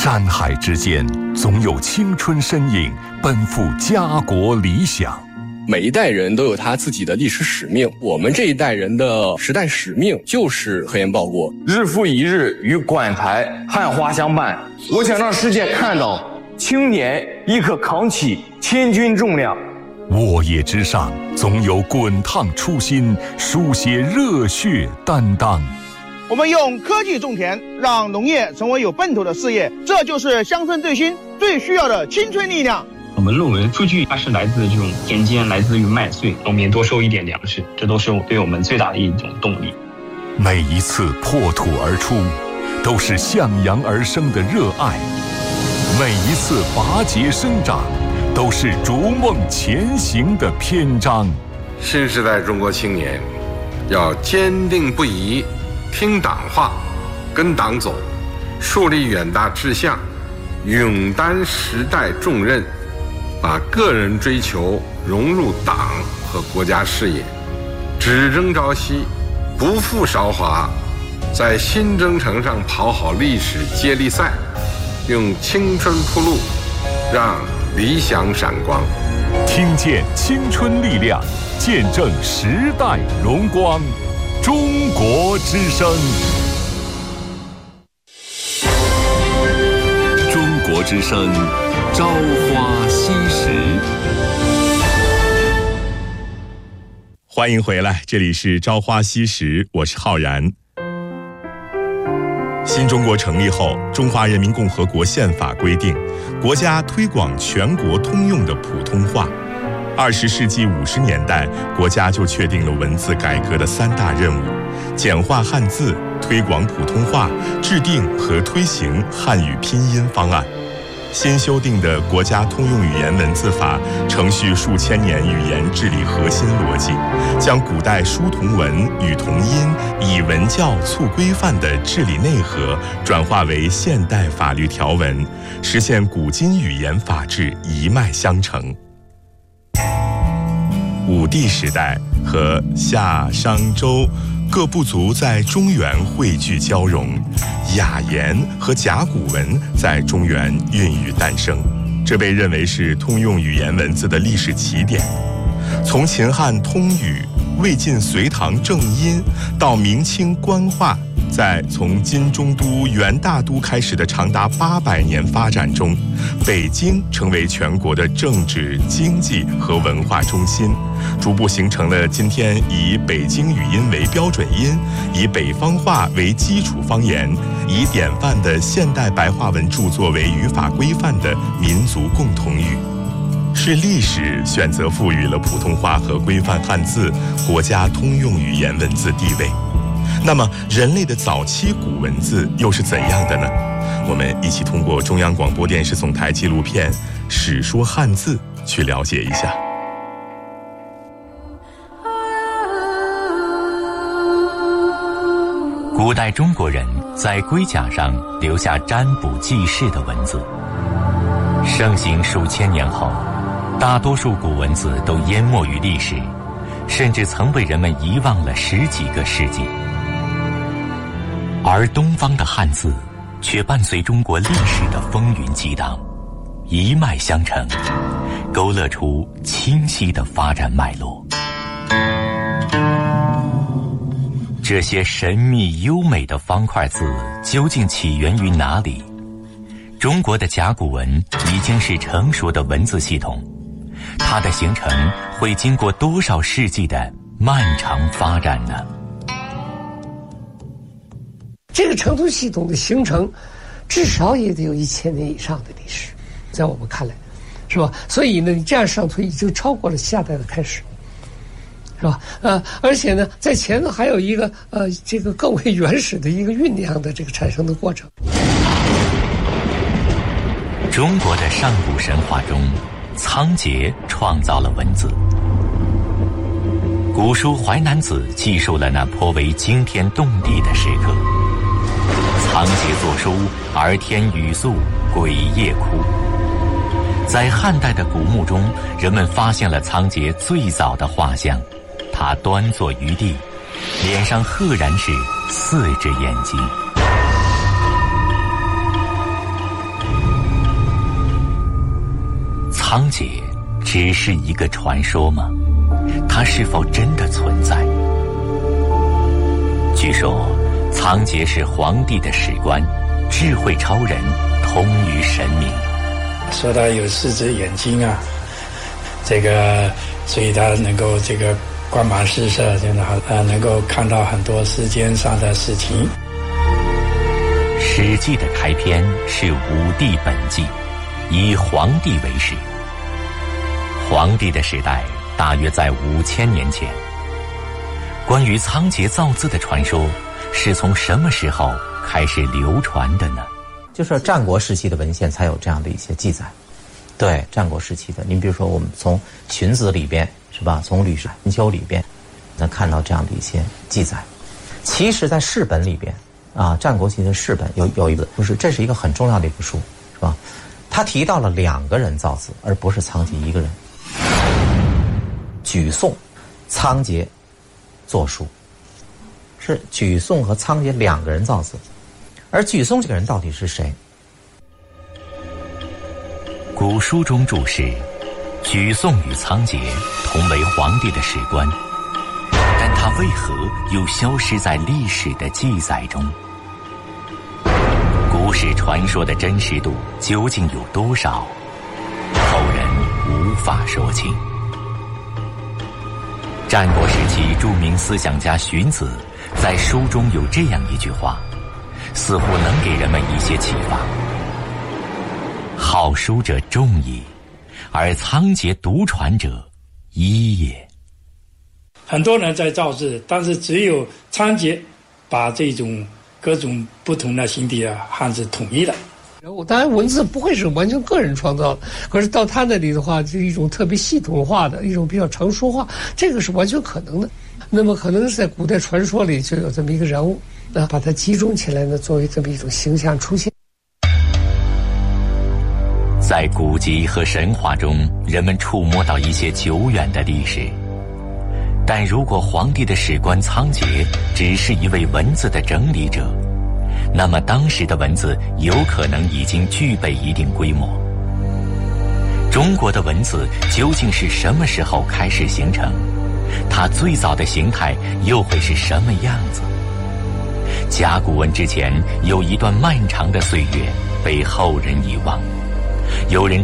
山海之间，总有青春身影奔赴家国理想。 每一代人都有他自己的历史使命，我们这一代人的时代使命就是和颜报国。 日复一日与馆台汉花相伴，我想让世界看到青年亦可扛起千钧重量。 沃野之上，总有滚烫初心，书写热血担当。 我们用科技种田，让农业成为有奔头的事业，这就是乡村振兴最需要的青春力量。 我们论文数据它是来自这种田间，来自于麦穗，农民多收一点粮食，这都是对我们最大的一种动力。 每一次破土而出，都是向阳而生的热爱；每一次拔节生长，都是逐梦前行的篇章。 新时代中国青年要坚定不移听党话，跟党走，树立远大志向，勇担时代重任，把个人追求融入党和国家事业，只争朝夕，不负韶华，在新征程上跑好历史接力赛，用青春铺路，让理想闪光。 听见青春力量，见证时代荣光。中国之声，中国之声，朝花夕拾。 欢迎回来，这里是朝花夕拾，我是浩然。新中国成立后，中华人民共和国宪法规定，国家推广全国通用的普通话。20世纪50年代，国家就确定了文字改革的3大任务：简化汉字、推广普通话、制定和推行汉语拼音方案。新修订的国家通用语言文字法承续数千年语言治理核心逻辑，将古代书同文、语同音、以文教促规范的治理内核转化为现代法律条文，实现古今语言法治一脉相承。武帝时代和夏、商、周各部族在中原汇聚交融，雅言和甲骨文在中原孕育诞生，这被认为是通用语言文字的历史起点。从秦汉通语、魏晋隋唐正音到明清官话，在从金中都、元大都开始的长达800年发展中，北京成为全国的政治、经济和文化中心，逐步形成了今天以北京语音为标准音，以北方话为基础方言，以典范的现代白话文著作为语法规范的民族共同语。是历史选择赋予了普通话和规范汉字国家通用语言文字地位。那么人类的早期古文字又是怎样的呢？我们一起通过中央广播电视总台纪录片《史说汉字》去了解一下。 古代中国人在龟甲上留下占卜记事的文字，盛行数千年后，大多数古文字都淹没于历史，甚至曾被人们遗忘了10几个世纪。而东方的汉字却伴随中国历史的风云激荡，一脉相承，勾勒出清晰的发展脉络。这些神秘优美的方块字究竟起源于哪里？中国的甲骨文已经是成熟的文字系统，它的形成会经过多少世纪的漫长发展呢？ 这个成熟系统的形成，至少也得有1000年以上的历史，在我们看来，是吧？所以呢，你这样上推已经超过了夏代的开始，是吧？而且呢，在前头还有一个这个更为原始的一个酝酿的这个产生的过程。 中国的上古神话中，仓颉创造了文字。古书《淮南子》记述了那颇为惊天动地的时刻。仓颉作书，而天雨粟，鬼夜哭。在汉代的古墓中，人们发现了仓颉最早的画像，他端坐于地，脸上赫然是4只眼睛。 仓颉只是一个传说吗？它是否真的存在？据说仓颉是皇帝的史官，智慧超人，通于神明。 说他有4只眼睛啊，所以他能够光芒四射，真的能够看到很多世间上的事情。 《史记》的开篇是武帝本纪，以黄帝为始。黄帝的时代大约在5000年前。关于仓颉造字的传说是从什么时候开始流传的呢？ 就是战国时期的文献才有这样的一些记载。对，战国时期的，您比如说我们从荀子里边是吧，从吕氏春秋里边能看到这样的一些记载。其实在释本里边啊，战国期的释本有一个，就是这是一个很重要的一个书，是吧？他提到了2个人造字，而不是仓颉一个人。举颂、仓颉作书，是举颂和仓颉2个人造字。而举颂这个人到底是谁？ 古书中注释，举颂与仓颉同为皇帝的史官，但他为何又消失在历史的记载中？古史传说的真实度究竟有多少？后人无法说清。战国时期著名思想家荀子在书中有这样一句话，似乎能给人们一些启发：好书者众矣，而仓颉独传者一也。 很多人在造字，但是只有仓颉把这种各种不同的形体的汉字统一了。 当然文字不会是完全个人创造的，可是到他那里的话，是一种特别系统化的一种比较成熟化，这个是完全可能的。那么可能是在古代传说里就有这么一个人物，把它集中起来呢，作为这么一种形象出现。 在古籍和神话中，人们触摸到一些久远的历史，但如果皇帝的史官仓颉只是一位文字的整理者，那么当时的文字有可能已经具备一定规模。中国的文字究竟是什么时候开始形成？它最早的形态又会是什么样子？甲骨文之前有一段漫长的岁月被后人遗忘，有人